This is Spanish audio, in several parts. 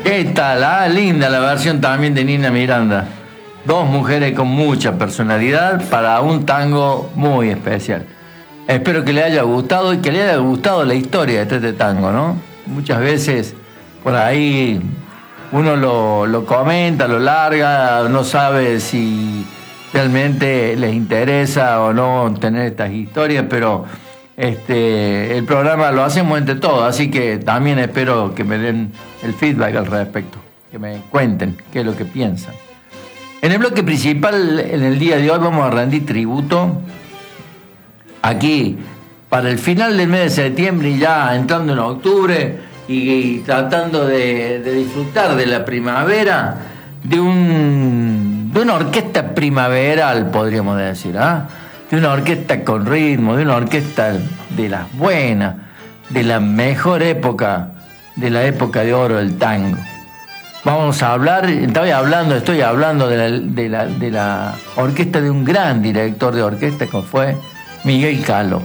¿Qué tal? Ah, linda la versión también de Nina Miranda. Dos mujeres con mucha personalidad para un tango muy especial. Espero que le haya gustado y que le haya gustado la historia de este tango, ¿no? Muchas veces por ahí uno lo comenta, lo larga, no sabe si realmente les interesa o no tener estas historias, pero el programa lo hacemos entre todos, así que también espero que me den el feedback al respecto, que me cuenten qué es lo que piensan. En el bloque principal, en el día de hoy, vamos a rendir tributo aquí para el final del mes de septiembre y ya entrando en octubre y tratando de disfrutar de la primavera, de una orquesta primaveral, podríamos decir, ¿ah? De una orquesta con ritmo, de una orquesta de las buenas, de la mejor época, de la época de oro del tango. Vamos a hablar, estoy hablando de la orquesta de un gran director de orquesta que fue Miguel Caló.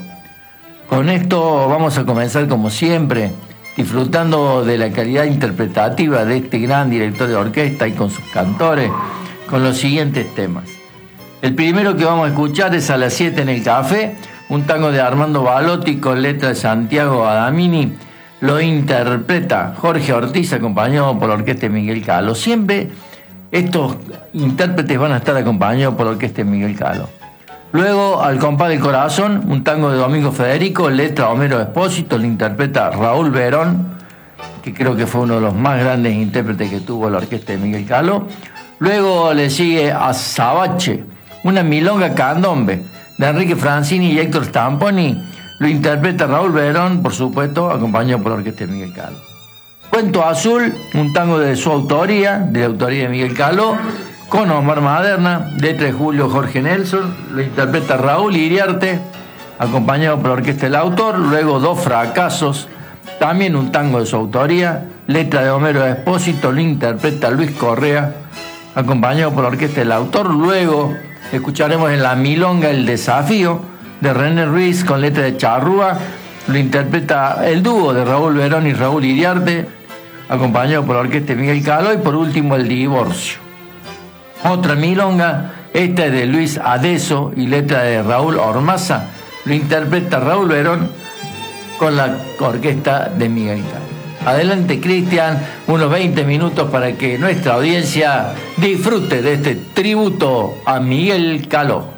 Con esto vamos a comenzar como siempre, disfrutando de la calidad interpretativa de este gran director de orquesta y con sus cantores, con los siguientes temas. El primero que vamos a escuchar es A las 7 en el Café, un tango de Armando Balotti con letra de Santiago Adamini. Lo interpreta Jorge Ortiz, acompañado por la orquesta de Miguel Caló. Siempre estos intérpretes van a estar acompañados por la orquesta de Miguel Caló. Luego, Al compás del corazón, un tango de Domingo Federico, letra Homero Espósito, lo interpreta Raúl Verón, que creo que fue uno de los más grandes intérpretes que tuvo la orquesta de Miguel Caló. Luego le sigue Azabache, una milonga candombe de Enrique Francini y Héctor Stamponi, lo interpreta Raúl Verón, por supuesto, acompañado por la orquesta de Miguel Caló. Cuento Azul, un tango de su autoría, de la autoría de Miguel Caló, con Omar Maderna, letra de Julio Jorge Nelson, lo interpreta Raúl Iriarte, acompañado por la orquesta del autor. Luego Dos fracasos, también un tango de su autoría, letra de Homero Espósito, lo interpreta Luis Correa, acompañado por la orquesta del autor. Luego escucharemos en la milonga El desafío, de René Ruiz, con letra de Charrúa, lo interpreta el dúo de Raúl Verón y Raúl Iriarte, acompañado por la orquesta de Miguel Caló. Y por último El divorcio, otra milonga, esta es de Luis Adeso y letra de Raúl Ormaza, lo interpreta Raúl Verón con la orquesta de Miguel Caló. Adelante, Cristian, unos 20 minutos para que nuestra audiencia disfrute de este tributo a Miguel Caló.